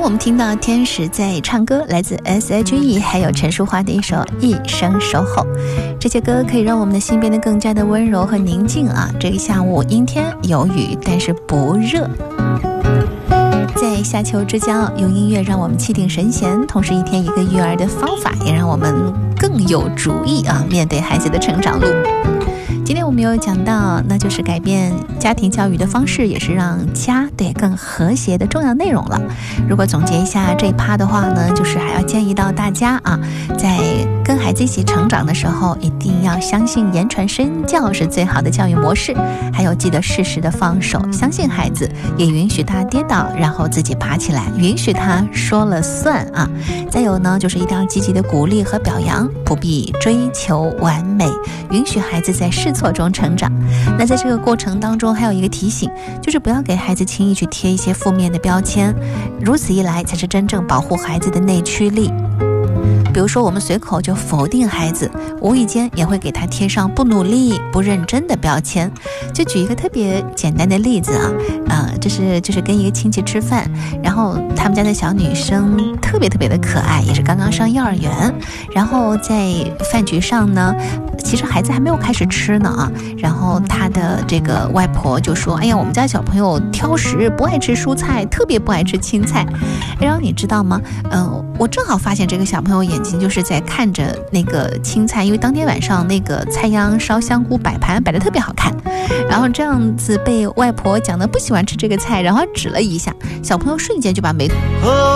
我们听到天使在唱歌，来自 S.H.E 还有陈淑桦的一首《一生守候》。这些歌可以让我们的心变得更加的温柔和宁静啊。这个下午阴天有雨，但是不热。在夏秋之交，用音乐让我们气定神闲，同时一天一个育儿的方法，也让我们更有主意啊，面对孩子的成长路。今天我们有讲到，那就是改变家庭教育的方式，也是让家更和谐的重要内容了。如果总结一下这一趴的话呢，就是还要建议到大家啊，在跟孩子一起成长的时候，一定要相信言传身教是最好的教育模式，还有记得适时的放手，相信孩子，也允许他跌倒，然后自己爬起来，允许他说了算啊。再有呢，就是一定要积极的鼓励和表扬，不必追求完美，允许孩子在试错中成长。那在这个过程当中还有一个提醒，就是不要给孩子轻易去贴一些负面的标签，如此一来才是真正保护孩子的内驱力。比如说我们随口就否定孩子，无意间也会给他贴上不努力不认真的标签。就举一个特别简单的例子啊，就是跟一个亲戚吃饭，然后他们家的小女生特别的可爱，也是刚刚上幼儿园，然后在饭局上呢，其实孩子还没有开始吃呢啊，然后他的这个外婆就说，哎呀，我们家小朋友挑食，不爱吃蔬菜，特别不爱吃青菜。然后你知道吗，我正好发现这个小朋友眼睛就是在看着那个青菜，因为当天晚上那个菜秧烧香菇摆盘摆得特别好看，然后这样子被外婆讲的不喜欢吃这个菜，然后指了一下，小朋友瞬间就把眉